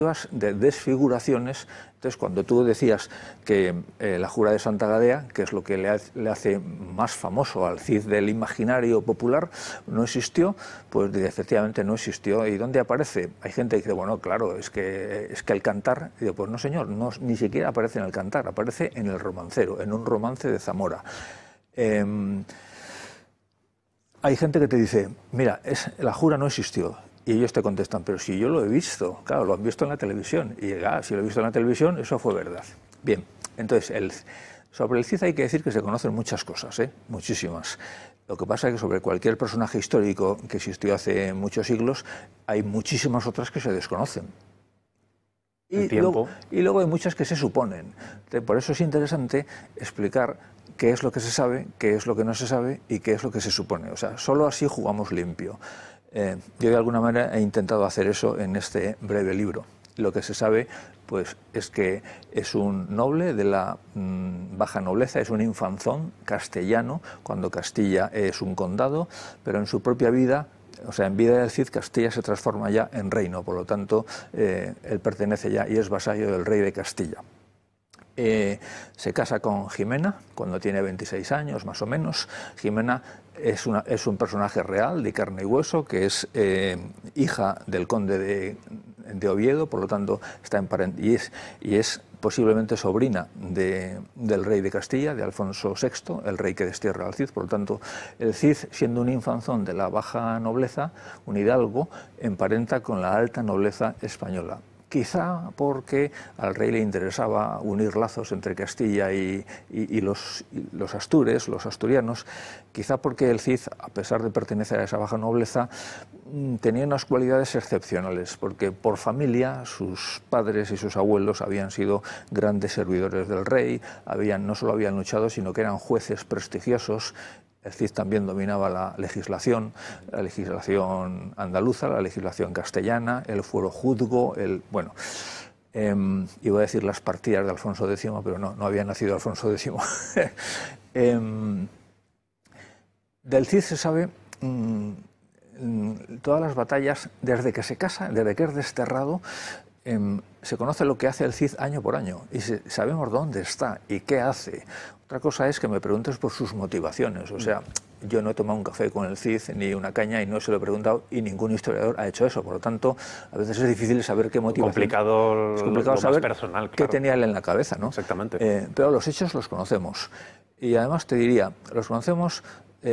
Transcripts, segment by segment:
de desfiguraciones. Entonces, cuando tú decías que la Jura de Santa Gadea, que es lo que le hace más famoso al Cid del imaginario popular, no existió, pues efectivamente no existió. ¿Y dónde aparece? Hay gente que dice, bueno, claro, es que el cantar, y digo, pues no señor, no, ni siquiera aparece en el cantar, aparece en el romancero, en un romance de Zamora. Hay gente que te dice, mira, la Jura no existió. Y ellos te contestan, pero si yo lo he visto, claro, lo han visto en la televisión. Y si lo he visto en la televisión, eso fue verdad. Bien, entonces, sobre el Cid hay que decir que se conocen muchas cosas, muchísimas. Lo que pasa es que sobre cualquier personaje histórico que existió hace muchos siglos, hay muchísimas otras que se desconocen. Y luego hay muchas que se suponen. Por eso es interesante explicar qué es lo que se sabe, qué es lo que no se sabe y qué es lo que se supone. O sea, solo así jugamos limpio. Yo de alguna manera he intentado hacer eso en este breve libro. Lo que se sabe pues, es que es un noble de la baja nobleza, es un infanzón castellano, cuando Castilla es un condado, pero en su propia vida, o sea, en vida del Cid, Castilla se transforma ya en reino, por lo tanto, él pertenece ya y es vasallo del rey de Castilla. Se casa con Jimena cuando tiene 26 años, más o menos. Jimena es un personaje real, de carne y hueso, que es hija del conde de Oviedo, por lo tanto está y es posiblemente sobrina del rey de Castilla, de Alfonso VI, el rey que destierra al Cid. Por lo tanto, el Cid, siendo un infanzón de la baja nobleza, un hidalgo, emparenta con la alta nobleza española. Quizá porque al rey le interesaba unir lazos entre Castilla y los astures, los asturianos, quizá porque el Cid, a pesar de pertenecer a esa baja nobleza, tenía unas cualidades excepcionales, porque por familia sus padres y sus abuelos habían sido grandes servidores del rey, no solo habían luchado, sino que eran jueces prestigiosos. El Cid también dominaba la legislación andaluza, la legislación castellana, el fuero juzgo, iba a decir las partidas de Alfonso X, pero no había nacido Alfonso X. Del Cid se sabe todas las batallas, desde que se casa, desde que es desterrado. Se conoce lo que hace el Cid año por año y sabemos dónde está y qué hace. Otra cosa es que me preguntes por sus motivaciones. O sea, yo no he tomado un café con el Cid ni una caña y no se lo he preguntado y ningún historiador ha hecho eso. Por lo tanto, a veces es difícil saber qué motivación. Es complicado saber más personal, claro. Qué tenía él en la cabeza, ¿no? Exactamente. Pero los hechos los conocemos. Y además te diría, los conocemos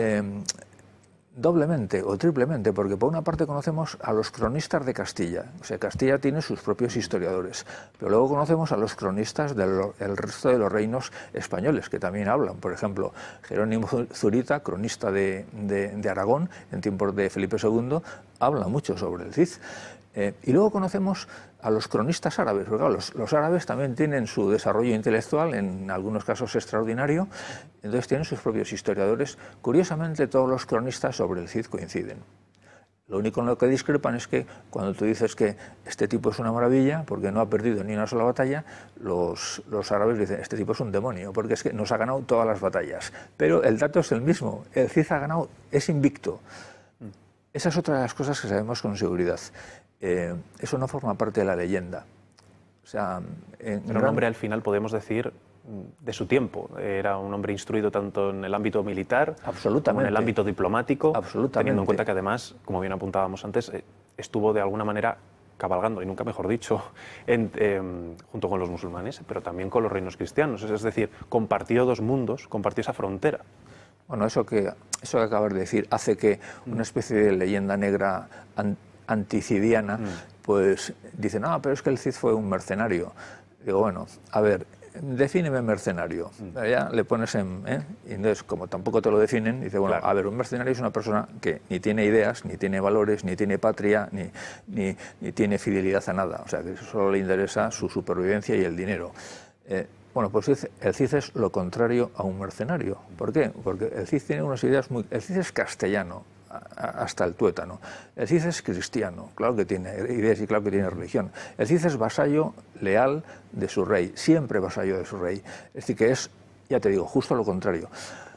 doblemente o triplemente, porque por una parte conocemos a los cronistas de Castilla, o sea, Castilla tiene sus propios historiadores, pero luego conocemos a los cronistas del resto de los reinos españoles, que también hablan. Por ejemplo, Jerónimo Zurita, cronista de Aragón, en tiempos de Felipe II, habla mucho sobre el Cid. Y luego conocemos a los cronistas árabes, porque claro, los árabes también tienen su desarrollo intelectual, en algunos casos extraordinario, entonces tienen sus propios historiadores. Curiosamente, todos los cronistas sobre el Cid coinciden. Lo único en lo que discrepan es que cuando tú dices que este tipo es una maravilla, porque no ha perdido ni una sola batalla, los árabes dicen, este tipo es un demonio, porque es que nos ha ganado todas las batallas. Pero el dato es el mismo, el Cid ha ganado, es invicto. Esa es otra de las cosas que sabemos con seguridad. Eso no forma parte de la leyenda. O sea, era un hombre, al final, podemos decir, de su tiempo. Era un hombre instruido tanto en el ámbito militar como en el ámbito diplomático, teniendo en cuenta que además, como bien apuntábamos antes, estuvo de alguna manera cabalgando, y nunca mejor dicho, junto con los musulmanes, pero también con los reinos cristianos. Es decir, compartió dos mundos, compartió esa frontera. Bueno, eso que acabas de decir hace que una especie de leyenda negra anticidiana, pues dicen, pero es que el Cid fue un mercenario. Digo, bueno, a ver, defíneme mercenario. Ya le pones y entonces, como tampoco te lo definen, dice, bueno, a ver, un mercenario es una persona que ni tiene ideas, ni tiene valores, ni tiene patria, ni tiene fidelidad a nada. O sea, que solo le interesa su supervivencia y el dinero. Bueno, pues el Cid es lo contrario a un mercenario. ¿Por qué? Porque el Cid tiene unas ideas El Cid es castellano hasta el tuétano. El Cid es cristiano, claro que tiene ideas y claro que tiene religión. El Cid es vasallo leal de su rey, siempre vasallo de su rey. Es decir, que es, ya te digo, justo lo contrario.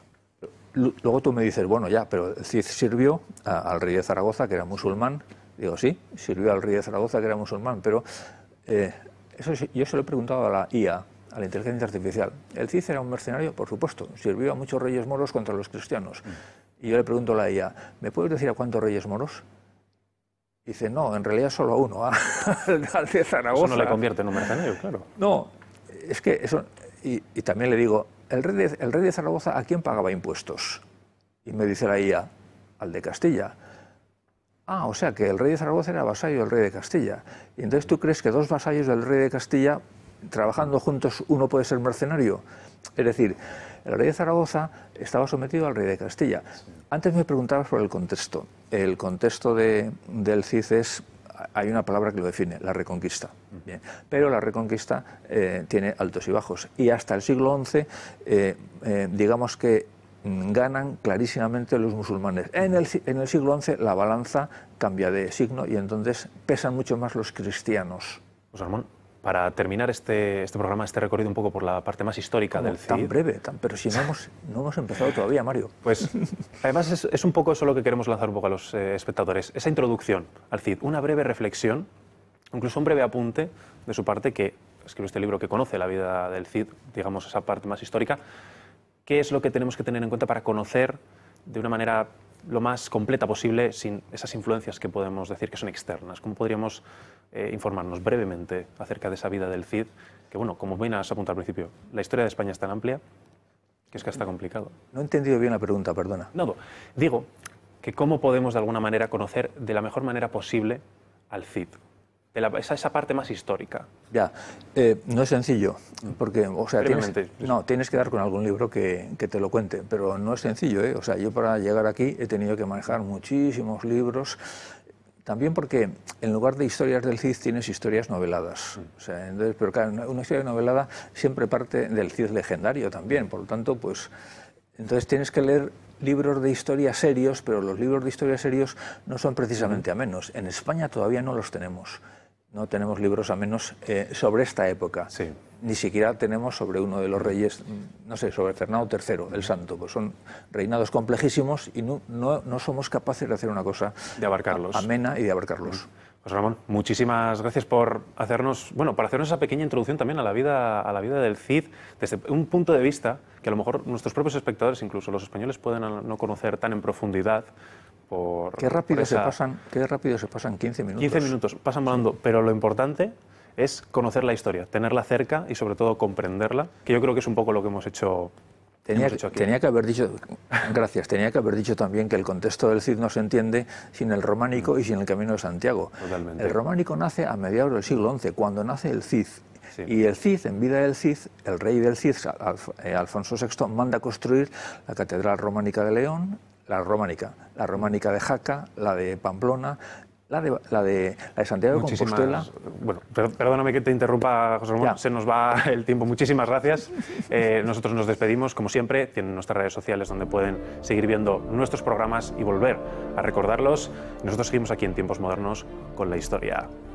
Luego tú me dices, bueno, ya, pero el Cid sirvió al rey de Zaragoza, que era musulmán. Digo, sí, sirvió al rey de Zaragoza, que era musulmán, pero Eso sí, yo se lo he preguntado a la IA, a la inteligencia artificial. ¿El Cid era un mercenario? Por supuesto. Sirvió a muchos reyes moros contra los cristianos. Y yo le pregunto a la IA, ¿me puedes decir a cuántos reyes moros? Dice, no, en realidad solo a uno, al de Zaragoza. Eso no le convierte en un mercenario, claro. No, es que eso... Y también le digo, ¿el rey de Zaragoza a quién pagaba impuestos? Y me dice la IA, al de Castilla. Ah, o sea que el rey de Zaragoza era vasallo del rey de Castilla. Y entonces tú crees que dos vasallos del rey de Castilla, trabajando juntos, uno puede ser mercenario. Es decir, el rey de Zaragoza estaba sometido al rey de Castilla. Antes me preguntabas por el contexto. El contexto del Cid es, hay una palabra que lo define, la Reconquista. Bien. Pero la Reconquista tiene altos y bajos. Y hasta el siglo XI, digamos que ganan clarísimamente los musulmanes. En el siglo XI la balanza cambia de signo y entonces pesan mucho más los cristianos. José Ramón, para terminar este programa, este recorrido un poco por la parte más histórica del Cid... Tan breve, pero si no hemos empezado todavía, Mario. Pues además es un poco eso lo que queremos lanzar un poco a los espectadores. Esa introducción al Cid, una breve reflexión, incluso un breve apunte de su parte, que escribe este libro que conoce la vida del Cid, digamos esa parte más histórica. ¿Qué es lo que tenemos que tener en cuenta para conocer de una manera lo más completa posible sin esas influencias que podemos decir que son externas? ¿Cómo podríamos informarnos brevemente acerca de esa vida del Cid? Que bueno, como bien has apuntado al principio, la historia de España es tan amplia que es que está complicado. No he entendido bien la pregunta, perdona. No, digo que cómo podemos de alguna manera conocer de la mejor manera posible al Cid. Esa parte más histórica. Ya, no es sencillo, porque, o sea, tienes que dar con algún libro que te lo cuente, pero no es sencillo, ¿eh? O sea, yo para llegar aquí he tenido que manejar muchísimos libros, también porque en lugar de historias del Cid tienes historias noveladas. O sea, entonces, pero claro, una historia novelada siempre parte del Cid legendario también, por lo tanto, pues, entonces tienes que leer libros de historia serios, pero los libros de historia serios no son precisamente amenos. En España todavía no los tenemos. No tenemos libros amenos sobre esta época. Sí. Ni siquiera tenemos sobre uno de los reyes, no sé, sobre Fernando III, el Santo. Pues son reinados complejísimos y no somos capaces de hacer una cosa de abarcarlos. Amena y de abarcarlos. José Ramón, muchísimas gracias por hacernos esa pequeña introducción también a la vida del Cid desde un punto de vista que a lo mejor nuestros propios espectadores, incluso los españoles, pueden no conocer tan en profundidad. Qué rápido se pasan 15 minutos. 15 minutos, pasan volando, pero lo importante es conocer la historia, tenerla cerca y sobre todo comprenderla, que yo creo que es un poco lo que hemos hecho aquí. Tenía que haber dicho también que el contexto del Cid no se entiende sin el románico y sin el Camino de Santiago. Totalmente. El románico nace a mediados del siglo XI, cuando nace el Cid. Sí. Y el Cid, en vida del Cid, el rey del Cid, Alfonso VI, manda construir la Catedral Románica de León, la románica de Jaca, la de Pamplona, la de Santiago de Compostela. Bueno, perdóname que te interrumpa, José Ramón, se nos va el tiempo. Muchísimas gracias. Nosotros nos despedimos, como siempre. Tienen nuestras redes sociales donde pueden seguir viendo nuestros programas y volver a recordarlos. Nosotros seguimos aquí en Tiempos Modernos con la historia.